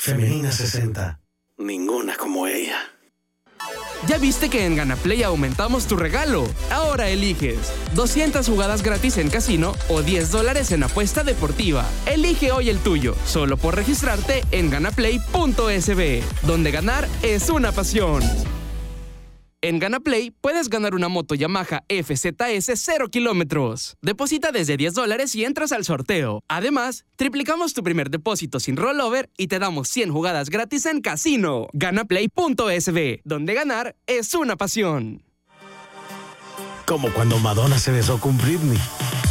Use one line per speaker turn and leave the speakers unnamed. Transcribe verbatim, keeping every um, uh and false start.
Femenina sesenta. Ninguna como ella.
¿Ya viste que en GanaPlay aumentamos tu regalo? Ahora eliges doscientas jugadas gratis en casino o diez dólares en apuesta deportiva. Elige hoy el tuyo, solo por registrarte en ganaplay punto es be, donde ganar es una pasión. En GanaPlay puedes ganar una moto Yamaha F Z S cero kilómetros. Deposita desde diez dólares y entras al sorteo. Además, triplicamos tu primer depósito sin rollover y te damos cien jugadas gratis en casino. ganaplay punto es be, donde ganar es una pasión.
Como cuando Madonna se besó con Britney.